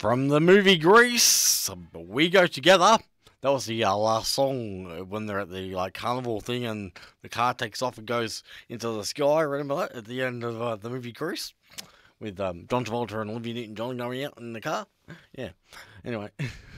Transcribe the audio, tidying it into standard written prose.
From the movie Grease, We Go Together. That was the last song when they're at the carnival thing and the car takes off and goes into the sky. Remember that at the end of the movie Grease with John Travolta and Olivia Newton-John going out in the car? Yeah. Anyway.